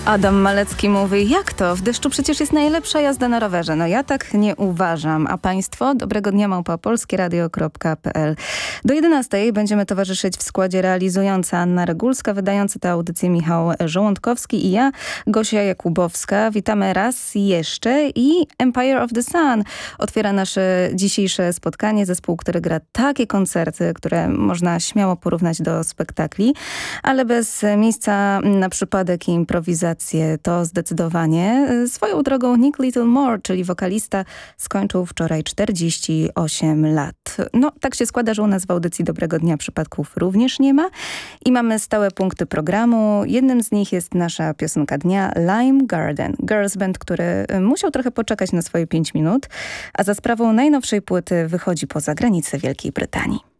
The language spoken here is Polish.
Adam Malecki mówi, jak to? W deszczu przecież jest najlepsza jazda na rowerze. No ja tak nie uważam. A państwo? Dobrego dnia, @polskieradio.pl. Do 11 będziemy towarzyszyć w składzie realizująca Anna Regulska, wydający tę audycję Michał Żołądkowski i ja, Gosia Jakubowska. Witamy raz jeszcze i Empire of the Sun otwiera nasze dzisiejsze spotkanie. Zespół, który gra takie koncerty, które można śmiało porównać do spektakli, ale bez miejsca na przypadek i improwizację. To zdecydowanie. Swoją drogą Nick Littlemore, czyli wokalista, skończył wczoraj 48 lat. No, tak się składa, że u nas w audycji Dobrego Dnia przypadków również nie ma i mamy stałe punkty programu. Jednym z nich jest nasza piosenka dnia Lime Garden. Girls band, który musiał trochę poczekać na swoje 5 minut, a za sprawą najnowszej płyty wychodzi poza granice Wielkiej Brytanii.